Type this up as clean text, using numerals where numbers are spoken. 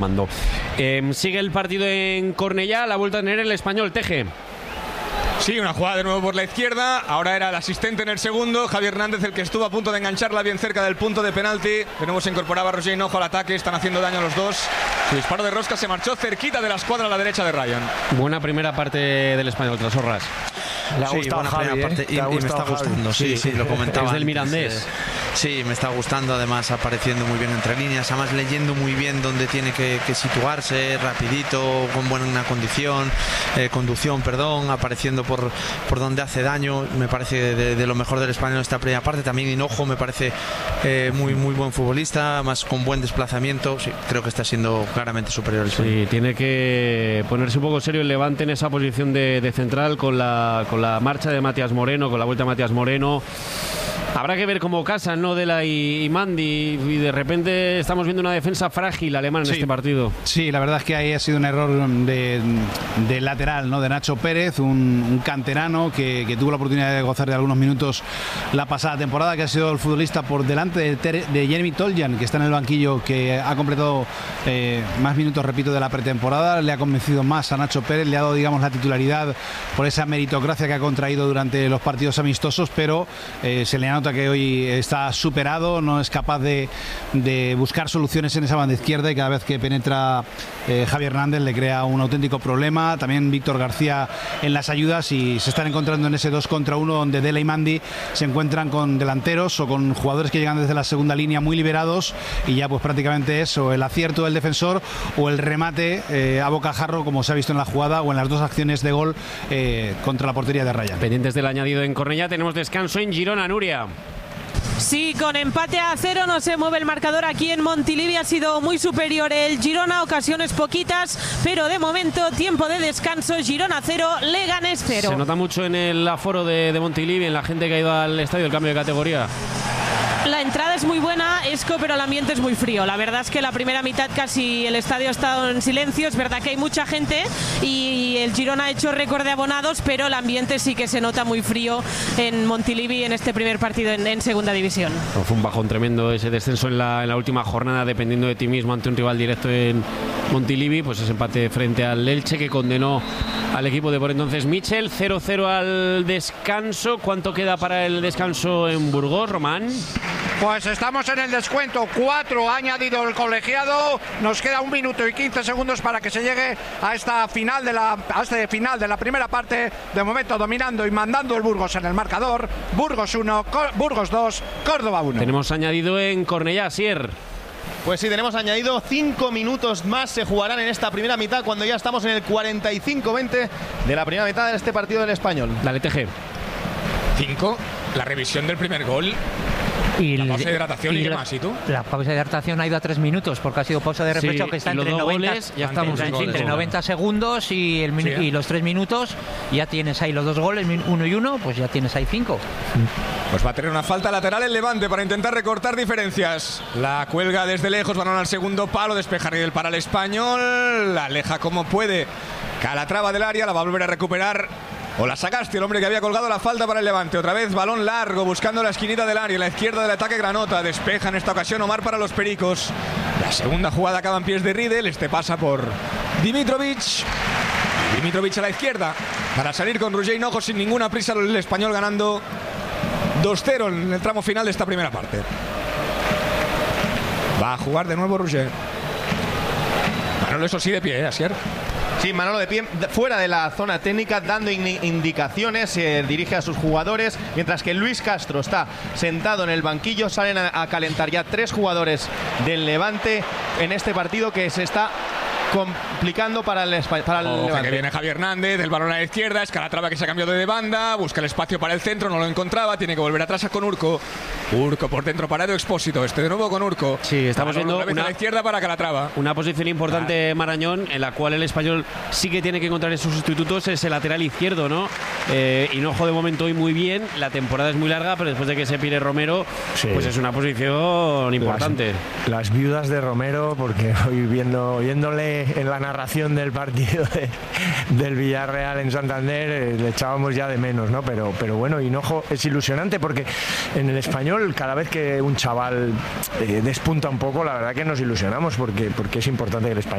Mando. Sigue el partido en Cornellá, la vuelta a tener el Español. Teje. Sí, una jugada de nuevo por la izquierda. Ahora era el asistente en el segundo, Javier Hernández, el que estuvo a punto de engancharla bien cerca del punto de penalti. De nuevo se incorporaba Roger Hinojo al ataque. Están haciendo daño a los dos. Su disparo de rosca se marchó cerquita de la escuadra a la derecha de Ryan. Buena primera parte del Español, Trasorras. Le ha gustado Javi, parte, y me está gustando. Sí, lo comentaba. Es del Mirandés. Sí, me está gustando, además apareciendo muy bien entre líneas, además leyendo muy bien dónde tiene que situarse, rapidito, con buena conducción, apareciendo por donde hace daño. Me parece de lo mejor del Español esta primera parte. También Hinojo me parece muy buen futbolista, más con buen desplazamiento. Sí, creo que está siendo claramente superior. Sí, tiene que ponerse un poco serio el Levante en esa posición de central con la marcha de Matías Moreno, con la vuelta de Matías Moreno. Habrá que ver cómo casan, ¿no? Dela y Mandi, y de repente estamos viendo una defensa frágil alemana en este partido. Sí, la verdad es que ahí ha sido un error de lateral, ¿no? De Nacho Pérez, un canterano que tuvo la oportunidad de gozar de algunos minutos la pasada temporada, que ha sido el futbolista por delante de Jeremy Toljan, que está en el banquillo, que ha completado más minutos, repito, de la pretemporada. Le ha convencido más a Nacho Pérez, le ha dado, digamos, la titularidad por esa meritocracia que ha contraído durante los partidos amistosos, pero se le nota que hoy está superado, no es capaz de buscar soluciones en esa banda izquierda, y cada vez que penetra Javier Hernández le crea un auténtico problema. También Víctor García en las ayudas, y se están encontrando en ese 2 contra 1 donde Dela y Mandi se encuentran con delanteros o con jugadores que llegan desde la segunda línea muy liberados, y ya pues prácticamente es o el acierto del defensor o el remate a bocajarro, como se ha visto en la jugada o en las dos acciones de gol contra la portería de Ryan. Pendientes del añadido en Cornellá, tenemos descanso en Girona, Nuria. Sí, con empate a 0 no se mueve el marcador aquí en Montilivi. Ha sido muy superior el Girona, ocasiones poquitas, pero de momento tiempo de descanso. Girona 0, Leganés 0. Se nota mucho en el aforo de Montilivi, en la gente que ha ido al estadio, el cambio de categoría. La entrada es muy buena, Esco, pero el ambiente es muy frío. La verdad es que la primera mitad casi el estadio ha estado en silencio. Es verdad que hay mucha gente y el Girona ha hecho récord de abonados, pero el ambiente sí que se nota muy frío en Montilivi en este primer partido en segunda división. No, fue un bajón tremendo ese descenso en la última jornada, dependiendo de ti mismo ante un rival directo en Montilivi. Pues ese empate frente al Elche que condenó al equipo de por entonces Michel. 0-0 al descanso. ¿Cuánto queda para el descanso en Burgos, Román? Pues estamos en el descuento, 4 ha añadido el colegiado, nos queda 1 minuto y 15 segundos para que se llegue a este final de la primera parte. De momento dominando y mandando el Burgos en el marcador. Burgos 1, Burgos 2, Córdoba 1. Tenemos añadido en Cornellá, Sier. Pues sí, tenemos añadido 5 minutos más, se jugarán en esta primera mitad cuando ya estamos en el 45-20 de la primera mitad de este partido del Español. Dale, TG. 5, la revisión del primer gol. Y la pausa de hidratación y qué más, ¿y tú? La pausa de hidratación ha ido a 3 minutos porque ha sido pausa de repecho, que está entre 90, ya estamos entre 90 segundos y los 3 minutos. Ya tienes ahí los 2 goles, 1 y 1, pues ya tienes ahí 5. Pues va a tener una falta lateral el Levante para intentar recortar diferencias. La cuelga desde lejos, balón al segundo palo, despeja Riedel para el Español, la aleja como puede Calatrava del área, la va a volver a recuperar Ola Sagasti, el hombre que había colgado la falta para el Levante. Otra vez balón largo buscando la esquinita del área, la izquierda del ataque Granota. Despeja en esta ocasión Omar para los Pericos. La segunda jugada acaba en pies de Riedel. Este pasa por Dimitrovic. Dimitrovic a la izquierda para salir con Roger Hinojo sin ninguna prisa. El Español ganando 2-0 en el tramo final de esta primera parte. Va a jugar de nuevo Roger. Manolo, eso sí, de pie, Asier. Sí, Manolo de pie, fuera de la zona técnica, dando indicaciones, dirige a sus jugadores, mientras que Luis Castro está sentado en el banquillo. Salen a calentar ya 3 jugadores del Levante en este partido que se está complicando para el Levante. Que viene Javier Hernández, el balón a la izquierda, es Calatrava que se ha cambiado de banda, busca el espacio para el centro, no lo encontraba, tiene que volver atrás con Urco. Urco por dentro para Edu Expósito, de nuevo con Urco. Sí, estamos viendo a la izquierda para Calatrava. Una posición importante, Marañón, en la cual el Español sí que tiene que encontrar esos sustitutos, es el lateral izquierdo, ¿no? Hinojo de momento hoy muy bien, la temporada es muy larga, pero después de que se pire Romero, pues es una posición importante. Las viudas de Romero, porque hoy oyéndole en la narración del partido del Villarreal en Santander le echábamos ya de menos, ¿no? Pero bueno, Hinojo es ilusionante porque en el Español español, cada vez que un chaval despunta un poco, la verdad que nos ilusionamos porque es importante que el español